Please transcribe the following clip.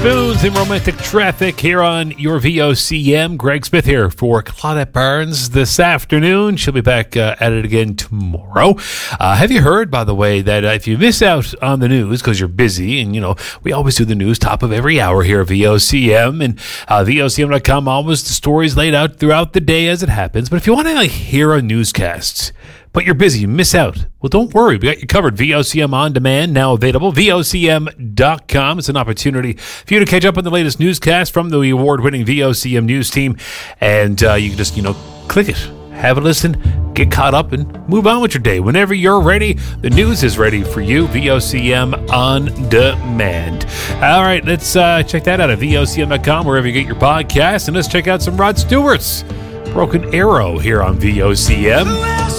Spoons and Romantic Traffic here on your VOCM. Greg Smith here for Claudette Barnes this afternoon. She'll be back at it again tomorrow. Have you heard, by the way, that if you miss out on the news because you're busy, and, you know, we always do the news top of every hour here at VOCM, and VOCM.com, always the stories laid out throughout the day as it happens. But if you want to hear a newscast, but you're busy, you miss out, well, don't worry. We got you covered. VOCM On Demand, now available. VOCM.com. It's an opportunity for you to catch up on the latest newscast from the award-winning VOCM news team. And you can just, click it, have a listen, get caught up, and move on with your day. Whenever you're ready, the news is ready for you. VOCM On Demand. All right, let's check that out at VOCM.com, wherever you get your podcasts. And let's check out some Rod Stewart's Broken Arrow here on VOCM.